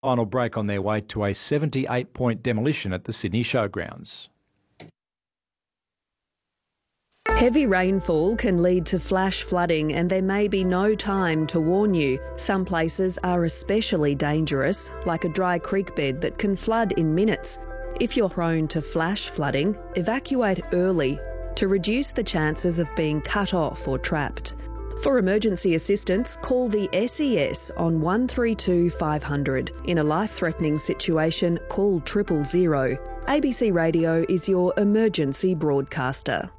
Final break on their way to a 78-point demolition at the Sydney Showgrounds. Heavy rainfall can lead to flash flooding and there may be no time to warn you. Some places are especially dangerous, like a dry creek bed that can flood in minutes. If you're prone to flash flooding, evacuate early to reduce the chances of being cut off or trapped. For emergency assistance, call the SES on 132 500. In a life-threatening situation, call 000. ABC Radio is your emergency broadcaster.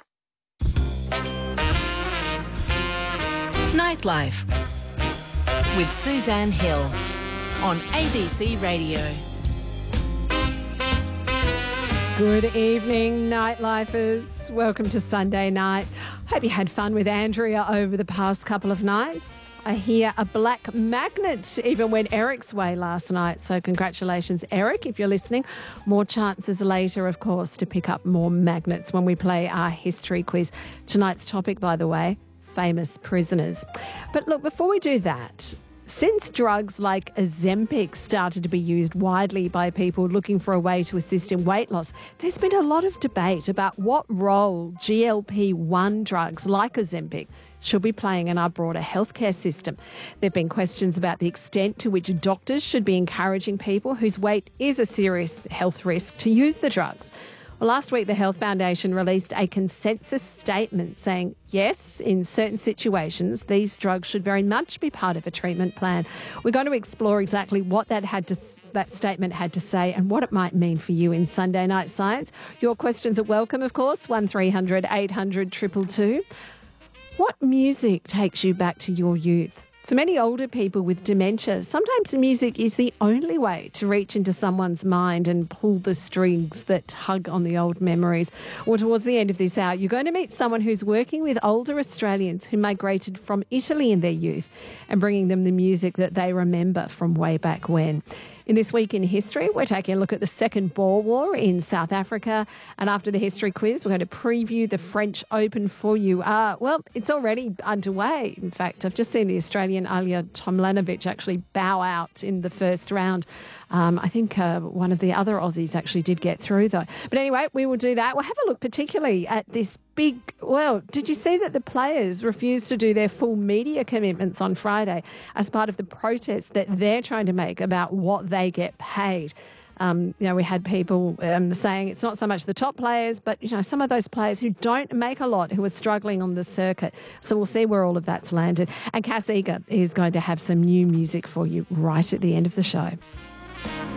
Nightlife with Suzanne Hill on ABC Radio. Good evening, Nightlifers. Welcome to Sunday night. Hope you had fun with Andrea over the past couple of nights. I hear a black magnet even went Eric's way last night. So congratulations, Eric, if you're listening. More chances later, of course, to pick up more magnets when we play our history quiz. Tonight's topic, by the way, famous prisoners. But look, before we do that, since drugs like Ozempic started to be used widely by people looking for a way to assist in weight loss, there's been a lot of debate about what role GLP-1 drugs like Ozempic should be playing in our broader healthcare system. There have been questions about the extent to which doctors should be encouraging people whose weight is a serious health risk to use the drugs. Well, last week, the Health Foundation released a consensus statement saying, yes, in certain situations, these drugs should very much be part of a treatment plan. We're going to explore exactly what that statement had to say and what it might mean for you in Sunday Night Science. Your questions are welcome, of course, 1300 800 222. What music takes you back to your youth? For many older people with dementia, sometimes music is the only way to reach into someone's mind and pull the strings that tug on the old memories. Well, towards the end of this hour, you're going to meet someone who's working with older Australians who migrated from Italy in their youth and bringing them the music that they remember from way back when. In This Week in History, we're taking a look at the Second Boer War in South Africa. And after the history quiz, we're going to preview the French Open for you. Well, it's already underway. In fact, I've just seen the Australian Alja Tomljanovic actually bow out in the first round. I think one of the other Aussies actually did get through, though. But anyway, we will do that. We'll have a look particularly at this did you see that the players refused to do their full media commitments on Friday as part of the protest that they're trying to make about what they get paid? We had people saying it's not so much the top players, but, some of those players who don't make a lot, who are struggling on the circuit. So we'll see where all of that's landed. And Cass Eager is going to have some new music for you right at the end of the show.